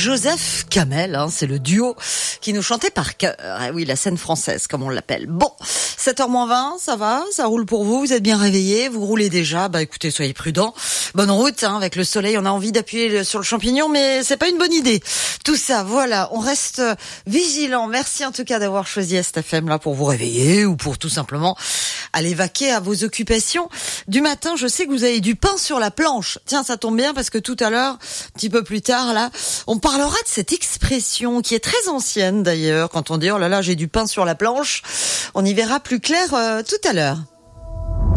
Joseph Kamel, c'est le duo qui nous chantait par cœur. Oui, la scène française, comme on l'appelle. Bon, 7h-20, ça va, ça roule pour vous, vous êtes bien réveillés, vous roulez déjà, écoutez, soyez prudents. Bonne route, avec le soleil, on a envie d'appuyer sur le champignon, mais c'est pas une bonne idée. Tout ça, voilà, on reste vigilant. Merci en tout cas d'avoir choisi STFM là pour vous réveiller ou pour tout simplement aller vaquer à vos occupations du matin. Je sais que vous avez du pain sur la planche. Tiens, ça tombe bien parce que tout à l'heure, un petit peu plus tard là, on parlera de cette expression qui est très ancienne d'ailleurs. Quand on dit oh là là, j'ai du pain sur la planche, on y verra plus clair tout à l'heure.